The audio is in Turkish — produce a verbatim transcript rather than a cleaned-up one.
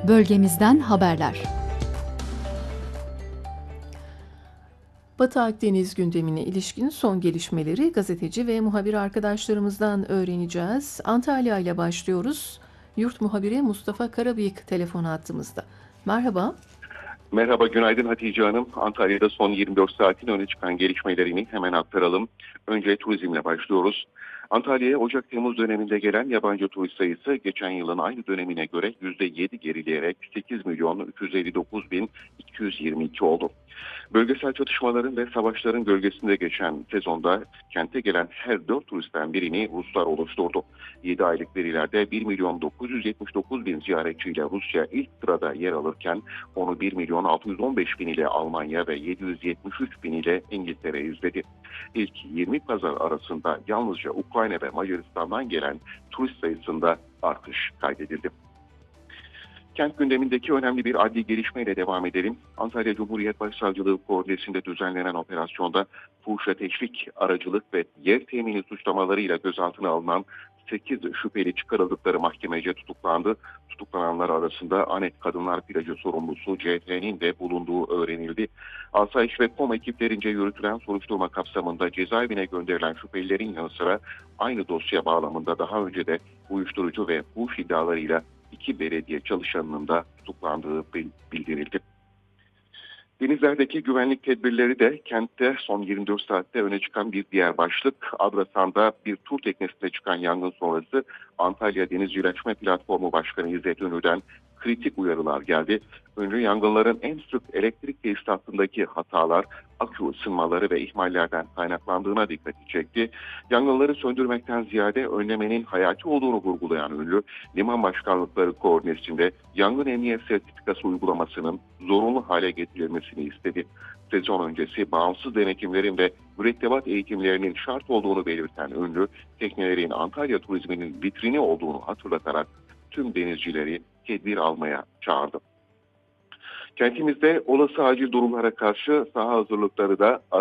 Bölgemizden haberler. Batı Akdeniz gündemine ilişkin son gelişmeleri gazeteci ve muhabir arkadaşlarımızdan öğreneceğiz. Antalya ile başlıyoruz. Yurt muhabiri Mustafa Karabıyık telefon hattımızda. Merhaba. Merhaba, günaydın Hatice Hanım. Antalya'da son yirmi dört saatin öne çıkan gelişmelerini hemen aktaralım. Önce turizmle başlıyoruz. Antalya'ya Ocak-Temmuz döneminde gelen yabancı turist sayısı geçen yılın aynı dönemine göre yüzde yedi gerileyerek sekiz milyon üç yüz elli dokuz bin iki yüz yirmi iki oldu. Bölgesel çatışmaların ve savaşların gölgesinde geçen sezonda kente gelen her dört turistten birini Ruslar oluşturdu. yedi aylık verilerde bir milyon dokuz yüz yetmiş dokuz bin ziyaretçiyle Rusya ilk sırada yer alırken onu bir milyon altı yüz on beş bin ile Almanya ve yedi yüz yetmiş üç bin ile İngiltere izledi. İlk yirmi pazar arasında yalnızca Ukrayna ve Macaristan'dan gelen turist sayısında artış kaydedildi. Kent gündemindeki önemli bir adli gelişmeyle devam edelim. Antalya Cumhuriyet Başsavcılığı koordinesinde düzenlenen operasyonda fuhuşa teşvik, aracılık ve yer temini suçlamalarıyla gözaltına alınan sekiz şüpheli çıkarıldıkları mahkemece tutuklandı. Tutuklananlar arasında Anet Kadınlar Plajı sorumlusu C T'nin de bulunduğu öğrenildi. Asayiş ve KOM ekiplerince yürütülen soruşturma kapsamında cezaevine gönderilen şüphelilerin yanı sıra aynı dosya bağlamında daha önce de uyuşturucu ve fuhuş iddialarıyla iki belediye çalışanının da tutuklandığı bildirildi. Denizlerdeki güvenlik tedbirleri de kentte son yirmi dört saatte öne çıkan bir diğer başlık. Adrasan'da bir tur teknesinde çıkan yangın sonrası Antalya Denizcileşme Platformu Başkanı İzzet Ünlü'den kritik uyarılar geldi. Ünlü yangınların en sık elektrik tesisatındaki hatalar, akü ısınmaları ve ihmallerden kaynaklandığına dikkati çekti. Yangınları söndürmekten ziyade önlemenin hayati olduğunu vurgulayan Ünlü, liman başkanlıkları koordinesinde yangın emniyet sertifikası uygulamasının zorunlu hale getirilmesini istedi. Sezon öncesi bağımsız denetimlerin ve mürettebat eğitimlerinin şart olduğunu belirten Ünlü, teknelerin Antalya turizminin vitrini olduğunu hatırlatarak tüm denizcileri tedbir almaya çağırdı. Kentimizde olası acil durumlara karşı saha hazırlıkları da